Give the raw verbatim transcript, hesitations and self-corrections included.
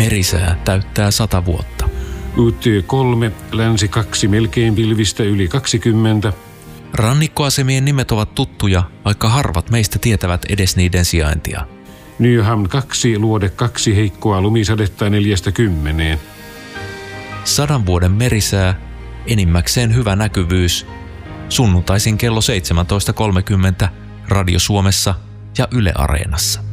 Merisää täyttää sata vuotta. U T kolme, länsi kaksi, melkein pilvistä yli kaksikymmentä. Rannikkoasemien nimet ovat tuttuja, vaikka harvat meistä tietävät edes niiden sijaintia. Nyhamn kaksi, luode kaksi, heikkoa lumisadetta neljästä kymmeneen. Sadan vuoden merisää, enimmäkseen hyvä näkyvyys. Sunnuntaisin kello seitsemäntoista kolmekymmentä Radio Suomessa ja Yle Areenassa.